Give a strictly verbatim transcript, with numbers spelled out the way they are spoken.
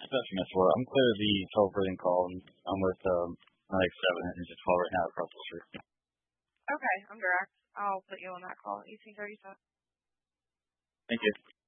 I thought you meant for I'm clear of the twelve ring call, and I'm with um, my like seven and just call right now across the street. Okay, I'm direct. I'll put you on that call at eighteen thirty-seven. Thank you.